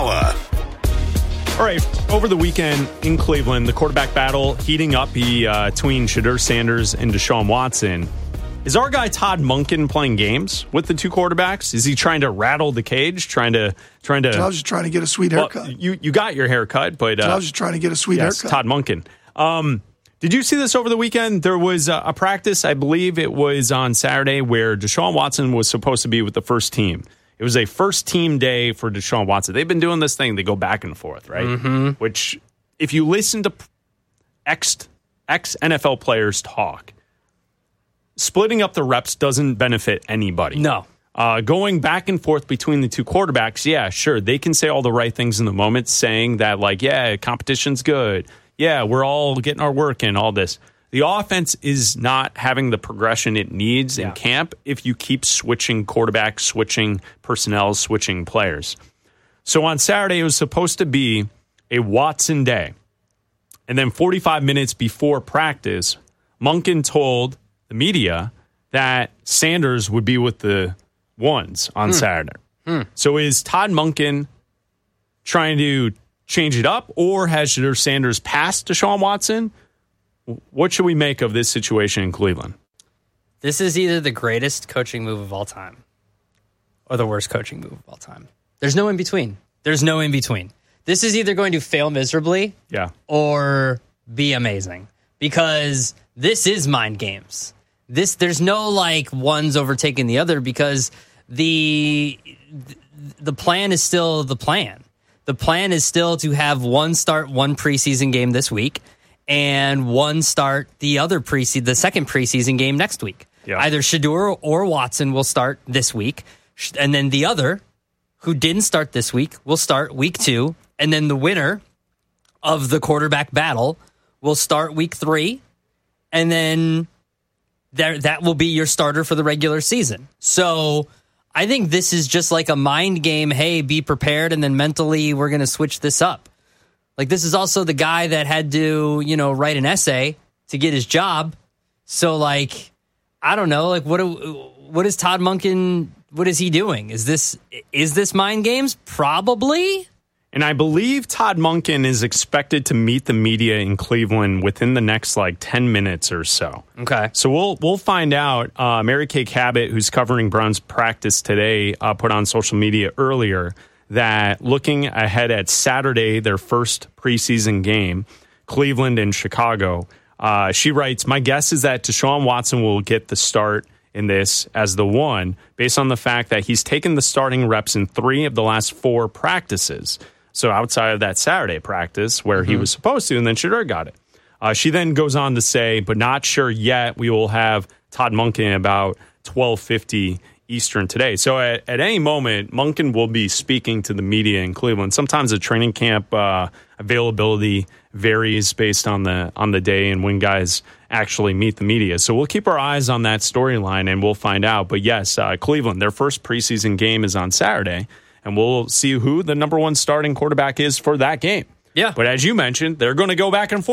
Noah. All right, over the weekend in Cleveland, the quarterback battle heating up between Shedeur Sanders and Deshaun Watson. Is our guy Todd Monken playing games with the two quarterbacks? Is he trying to rattle the cage, trying to? I was just trying to get a sweet haircut. Well, you got your haircut, but I was just trying to get a sweet haircut. Todd Monken. Did you see this over the weekend? There was a practice, I believe it was on Saturday, where Deshaun Watson was supposed to be with the first team. It was a first-team day for Deshaun Watson. They've been doing this thing. They go back and forth, right? Mm-hmm. Which, if you listen to ex-NFL players talk, splitting up the reps doesn't benefit anybody. No. Going back and forth between the two quarterbacks, yeah, sure. They can say all the right things in the moment, saying that, like, yeah, competition's good. Yeah, we're all getting our work in, all this. The offense is not having the progression it needs in camp if you keep switching quarterbacks, switching personnel, switching players. So on Saturday, it was supposed to be a Watson day. And then 45 minutes before practice, Monken told the media that Sanders would be with the ones on Saturday. So is Todd Monken trying to change it up, or has Shedeur Sanders passed Deshaun Watson? What should we make of this situation in Cleveland? This is either the greatest coaching move of all time or the worst coaching move of all time. There's no in between. There's no in between. This is either going to fail miserably or be amazing, because this is mind games. There's no like one's overtaking the other, because the plan is still the plan. The plan is still to have one start one preseason game this week, and one start the second preseason game next week. Yeah. Either Shedeur or Watson will start this week, and then the other, who didn't start this week, will start week 2, and then the winner of the quarterback battle will start week 3, and then that will be your starter for the regular season. So I think this is just like a mind game. Hey, be prepared, and then mentally we're going to switch this up. Like, this is also the guy that had to, write an essay to get his job. So, like, I don't know. Like, what is Todd Monken? What is he doing? Is this mind games? Probably. And I believe Todd Monken is expected to meet the media in Cleveland within the next 10 minutes or so. Okay. So we'll find out. Mary Kay Cabot, who's covering Browns practice today, put on social media earlier that looking ahead at Saturday, their first preseason game, Cleveland and Chicago, she writes, "My guess is that Deshaun Watson will get the start in this as the one, based on the fact that he's taken the starting reps in 3 of the last 4 practices. So outside of that Saturday practice where he was supposed to, and then Shedeur got it." She then goes on to say, "But not sure yet. We will have Todd Monken about 12:50 Eastern today." So at any moment, Monken will be speaking to the media in Cleveland. Sometimes the training camp availability varies based on the day and when guys actually meet the media. So we'll keep our eyes on that storyline and we'll find out. But yes, Cleveland, their first preseason game is on Saturday, and we'll see who the number 1 starting quarterback is for that game. Yeah. But as you mentioned, they're going to go back and forth.